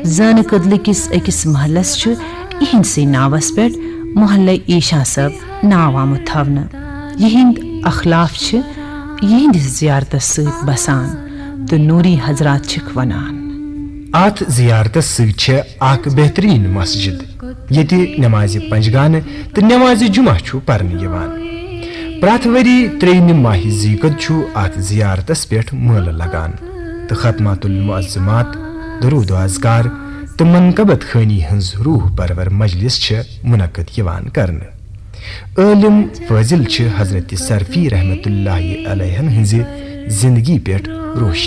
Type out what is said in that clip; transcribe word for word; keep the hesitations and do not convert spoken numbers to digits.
जान कदल किस अकिस महलस इहंदसै नावस पे मोहल्ला ईशा सब नाव आमुत थवना। यहिंद अखलाफ यहिंदिस जियारतस सत बसान तो नूरी हजरात छिक वनान। अत जियारतस सत अख बेहतरीन मस्जिद ये नमाज पंजगान तो नमाज जुमा पर्न यवान। प्रथ वरी त्रेयम माह ज़ीक़त अत जियारतस पे मेल लगान तो खतमातुल मुअज़्ज़मात दरूद अज़कार तो मनकबत खानी हंज रूह परवर मजलिस मुनक़द यवान करन। आलिम फाजिल हजरत सरफी रहमतुल्लाहि अलैहि हंज जिंदगी पे रोशन